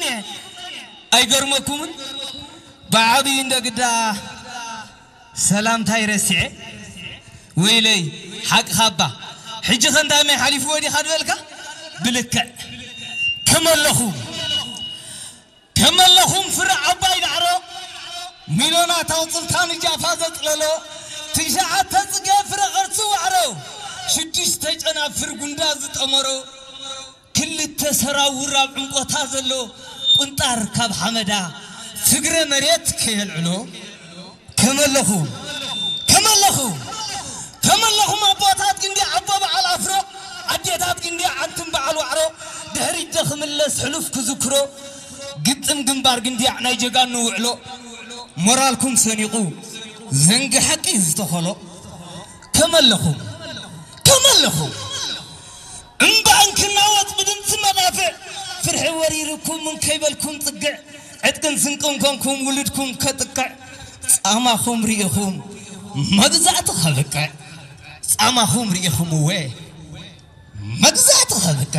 خمسة أي قرمكم بعضي إندقدا سلام تايرسي ويلي حق خابا حج خندامي حليف ودي خدولك بلك كمل لهم فرع عباي العرو ميلونا توصل تاني جافازت لولو تشاعة تسقى فرع غرسو عرو شديش تجعنا فرع قندازت أمرو كل التسرى وراب عنقوتا زلو قنطار كاب حمدا فقر مريت كي العلو كمل لهم أبواتات قندي عبابا على أفرو عديتات قندي عنتم بعلو عرو دهري دخم اللس حلوف كذكرو قدم قنبار قندي عناي جاقان نوعلو مرالكم سنيقو زنق حقي استخلو كمل لهم انبا انك ناوات بدن سمدافع فرح وريركم من كيبلكم تقع عدكن سنكم كونكم ولدكم كتقع ساماكم ريخم مجزات خلقع ساماكم ريخم وي مجزات خلقع